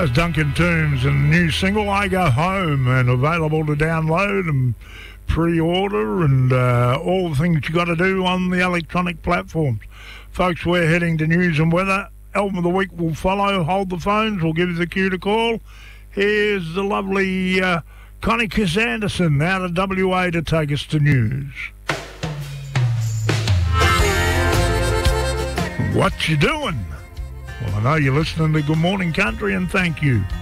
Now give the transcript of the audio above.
That's Duncan Toombs and the new single I Go Home, and available to download and pre-order and all the things you got to do on the electronic platforms. Folks, we're heading to news and weather. Album of the week will follow. Hold the phones, we'll give you the cue to call. Here's the lovely Connie Kiss-Anderson out of WA to take us to news. What you doing? Well, I know you're listening to Good Morning Country, and thank you.